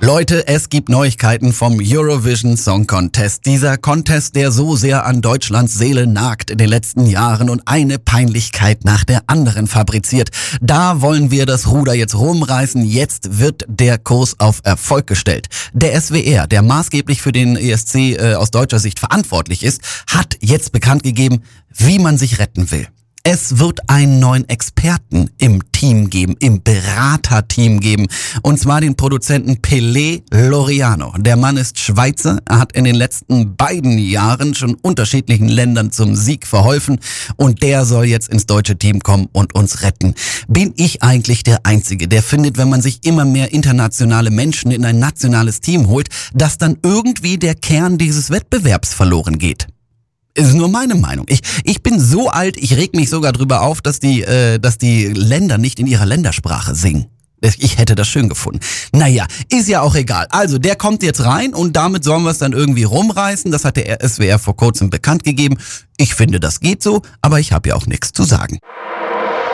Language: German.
Leute, es gibt Neuigkeiten vom Eurovision Song Contest. Dieser Contest, der so sehr an Deutschlands Seele nagt in den letzten Jahren und eine Peinlichkeit nach der anderen fabriziert. Da wollen wir das Ruder jetzt rumreißen. Jetzt wird der Kurs auf Erfolg gestellt. Der SWR, der maßgeblich für den ESC aus deutscher Sicht verantwortlich ist, hat jetzt bekannt gegeben, wie man sich retten will. Es wird einen neuen Experten im Team geben, im Beraterteam geben. Und zwar den Produzenten Pelé Laureano. Der Mann ist Schweizer, er hat in den letzten beiden Jahren schon unterschiedlichen Ländern zum Sieg verholfen. Und der soll jetzt ins deutsche Team kommen und uns retten. Bin ich eigentlich der Einzige, der findet, wenn man sich immer mehr internationale Menschen in ein nationales Team holt, dass dann irgendwie der Kern dieses Wettbewerbs verloren geht? Ist nur meine Meinung. Ich bin so alt, ich reg mich sogar drüber auf, dass die Länder nicht in ihrer Ländersprache singen. Ich hätte das schön gefunden. Naja, ist ja auch egal. Also, der kommt jetzt rein und damit sollen wir es dann irgendwie rumreißen. Das hat der SWR vor kurzem bekannt gegeben. Ich finde, das geht so, aber ich habe ja auch nichts zu sagen.